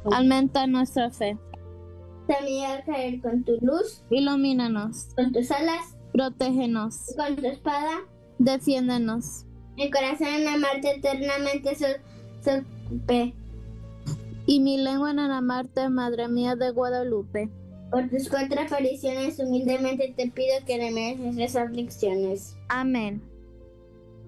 Aumenta nuestra fe. San Miguel Arcángel, con tu luz, Ilumínanos. con tus alas, Protégenos. con tu espada, Defiéndenos. mi corazón en amarte eternamente Y mi lengua en amarte, Madre mía de Guadalupe. Por tus cuatro apariciones, humildemente te pido que remedes nuestras aflicciones. Amén.